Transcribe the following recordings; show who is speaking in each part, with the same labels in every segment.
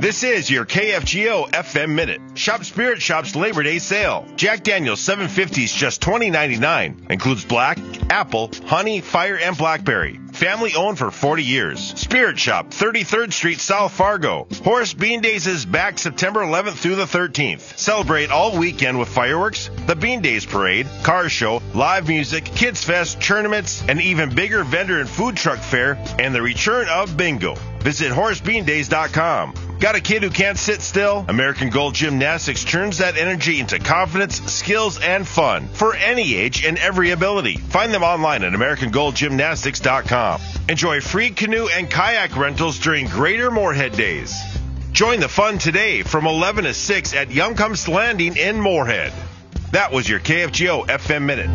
Speaker 1: This is your KFGO FM Minute. Shop Spirit Shop's Labor Day sale. Jack Daniel's 750s just $20.99. Includes black, apple, honey, fire, and blackberry. Family owned for 40 years. Spirit Shop, 33rd Street, South Fargo. Horace Bean Days is back September 11th through the 13th. Celebrate all weekend with fireworks, the Bean Days Parade, car show, live music, kids fest, tournaments, an even bigger vendor and food truck fair, and the return of bingo. Visit HoraceBeanDays.com. Got a kid who can't sit still? American Gold Gymnastics turns that energy into confidence, skills, and fun for any age and every ability. Find them online at AmericanGoldGymnastics.com. Enjoy free canoe and kayak rentals during Greater Moorhead Days. Join the fun today from 11 to 6 at Youngcomb's Landing in Moorhead. That was your KFGO FM Minute.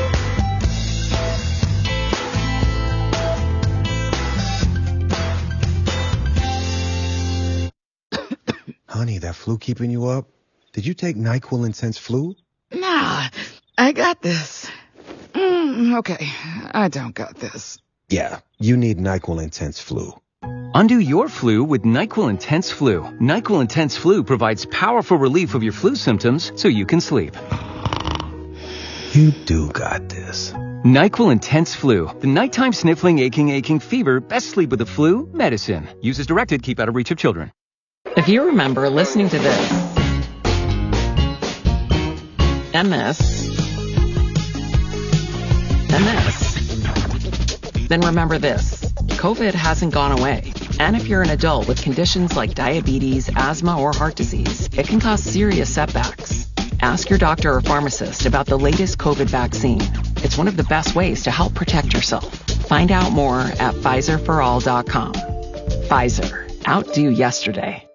Speaker 2: Honey, that flu keeping you up? Did you take NyQuil Intense Flu?
Speaker 3: Nah, I got this. Okay, I don't got this.
Speaker 2: Yeah, you need NyQuil Intense Flu.
Speaker 4: Undo your flu with NyQuil Intense Flu. NyQuil Intense Flu provides powerful relief of your flu symptoms so you can sleep.
Speaker 2: You do got this.
Speaker 4: NyQuil Intense Flu. The nighttime sniffling, aching fever. Best sleep with the flu medicine. Use as directed. Keep out of reach of children.
Speaker 3: If you remember listening to this, and this, then remember this. COVID hasn't gone away. And if you're an adult with conditions like diabetes, asthma, or heart disease, it can cause serious setbacks. Ask your doctor or pharmacist about the latest COVID vaccine. It's one of the best ways to help protect yourself. Find out more at PfizerForAll.com. Pfizer. Outdo yesterday.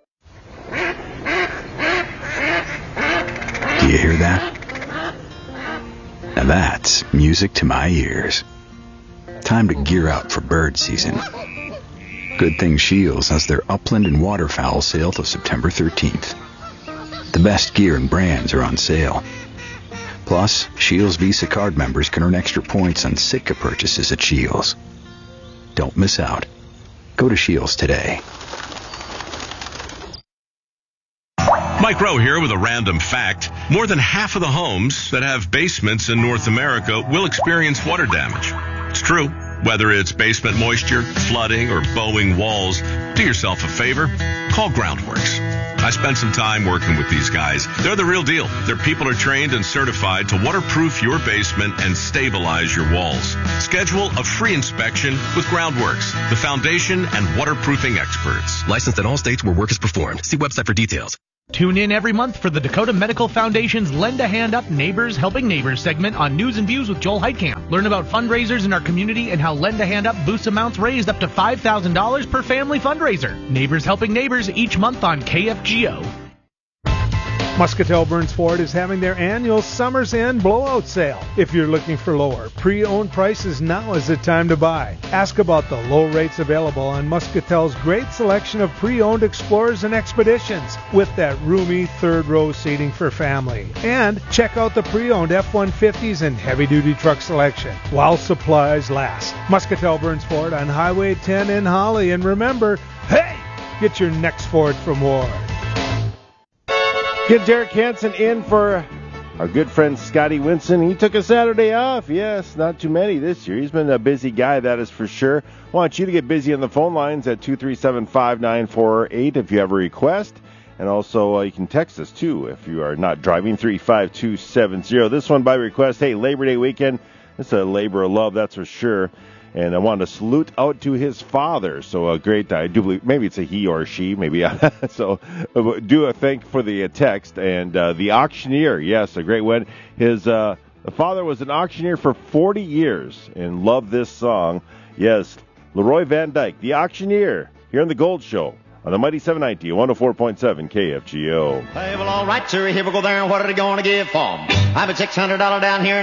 Speaker 5: Do you hear that? Now that's music to my ears. Time to gear up for bird season. Good thing Shields has their upland and waterfowl sale till September 13th. The best gear and brands are on sale. Plus, Shields Visa card members can earn extra points on Sitka purchases at Shields. Don't miss out. Go to Shields today.
Speaker 6: Mike Rowe here with a random fact. More than half of the homes that have basements in North America will experience water damage. It's true. Whether it's basement moisture, flooding, or bowing walls, do yourself a favor. Call Groundworks. I spent some time working with these guys. They're the real deal. Their people are trained and certified to waterproof your basement and stabilize your walls. Schedule a free inspection with Groundworks, the foundation and waterproofing experts.
Speaker 7: Licensed in all states where work is performed. See website for details.
Speaker 8: Tune in every month for the Dakota Medical Foundation's Lend a Hand Up Neighbors Helping Neighbors segment on News and Views with Joel Heitkamp. Learn about fundraisers in our community and how Lend a Hand Up boosts amounts raised up to $5,000 per family fundraiser. Neighbors Helping Neighbors each month on KFGO.
Speaker 9: Muscatel Burns Ford is having their annual Summer's End blowout sale. If you're looking for lower pre-owned prices, now is the time to buy. Ask about the low rates available on Muscatel's great selection of pre-owned Explorers and Expeditions with that roomy third row seating for family. And check out the pre-owned F-150s and heavy-duty truck selection while supplies last. Muscatel Burns Ford on Highway 10 in Holly. And remember, hey, get your next Ford from Ward.
Speaker 10: Get Derek Hansen in for our good friend Scotty Winson. He took a Saturday off. Yes, not too many this year. He's been a busy guy, that is for sure. I want you to get busy on the phone lines at 237-5948 if you have a request. And also you can text us, too, if you are not driving, 35270. This one by request. Hey, Labor Day weekend. It's a labor of love, that's for sure. And I wanted to salute out to his father. So a great, I do believe, maybe it's a he or a she, maybe. So do a thank for the text. And the auctioneer, yes, a great one. His the father was an auctioneer for 40 years and loved this song. Yes, Leroy Van Dyke, the auctioneer, here on the Gold Show on the Mighty 790, 104.7 KFGO.
Speaker 11: Hey, well, all right, sir, here we go there. And what are they going to give for 'em? I have a $600 down here.